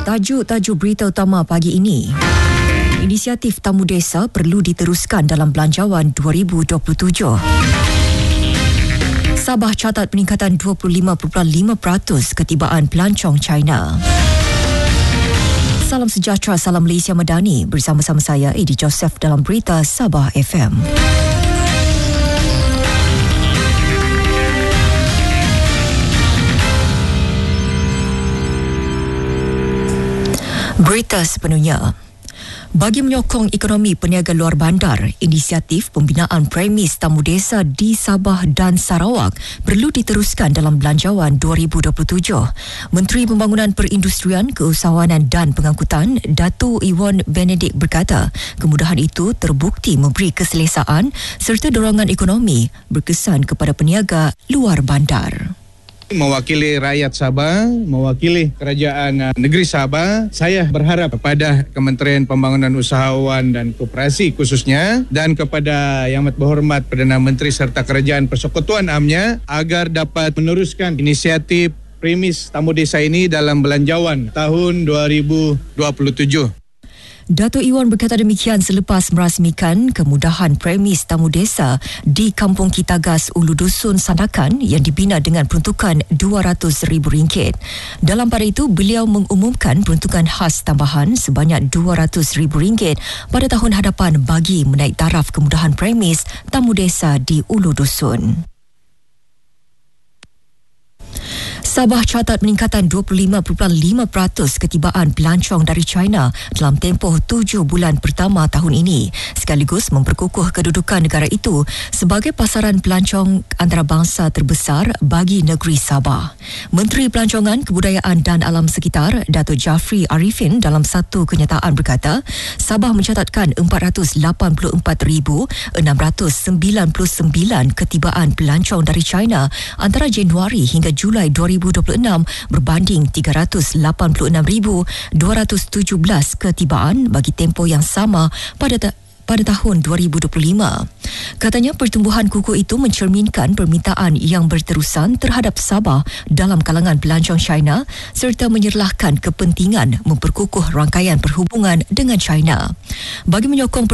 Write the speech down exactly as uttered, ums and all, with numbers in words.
Tajuk-tajuk berita utama pagi ini. Inisiatif Tamu Desa perlu diteruskan dalam Belanjawan dua ribu dua puluh tujuh. Sabah catat peningkatan dua puluh lima perpuluhan lima peratus ketibaan pelancong China. Salam sejahtera, salam Malaysia Madani. Bersama-sama saya, Edi Joseph dalam Berita Sabah F M. Berita sepenuhnya. Bagi menyokong ekonomi peniaga luar bandar, inisiatif pembinaan premis tamu desa di Sabah dan Sarawak perlu diteruskan dalam Belanjawan dua ribu dua puluh tujuh. Menteri Pembangunan Perindustrian, Keusahawanan dan Pengangkutan, Datuk Iwan Benedict berkata, kemudahan itu terbukti memberi keselesaan serta dorongan ekonomi berkesan kepada peniaga luar bandar. Mewakili rakyat Sabah, mewakili kerajaan negeri Sabah, saya berharap kepada Kementerian Pembangunan Usahawan dan Koperasi khususnya dan kepada Yang Amat Berhormat Perdana Menteri serta Kerajaan Persekutuan Amnya agar dapat meneruskan inisiatif premis tamu desa ini dalam Belanjawan tahun dua ribu dua puluh tujuh. Datuk Iwan berkata demikian selepas merasmikan kemudahan premis tamu desa di Kampung Kitagas Ulu Dusun Sandakan yang dibina dengan peruntukan dua ratus ribu ringgit. Dalam pada itu, beliau mengumumkan peruntukan khas tambahan sebanyak dua ratus ribu ringgit pada tahun hadapan bagi menaik taraf kemudahan premis tamu desa di Ulu Dusun. Sabah catat peningkatan dua puluh lima perpuluhan lima peratus ketibaan pelancong dari China dalam tempoh tujuh bulan pertama tahun ini, sekaligus memperkukuh kedudukan negara itu sebagai pasaran pelancong antarabangsa terbesar bagi negeri Sabah. Menteri Pelancongan, Kebudayaan dan Alam Sekitar, Datuk Jafri Arifin dalam satu kenyataan berkata, Sabah mencatatkan empat ratus lapan puluh empat ribu enam ratus sembilan puluh sembilan ketibaan pelancong dari China antara Januari hingga Julai dua ribu dua puluh enam berbanding tiga ratus lapan puluh enam ribu dua ratus tujuh belas ketibaan bagi tempoh yang sama pada ta- pada tahun dua ribu dua puluh lima. Katanya pertumbuhan kukuh itu mencerminkan permintaan yang berterusan terhadap Sabah dalam kalangan pelancong China serta menyerlahkan kepentingan memperkukuh rangkaian perhubungan dengan China. Bagi menyokong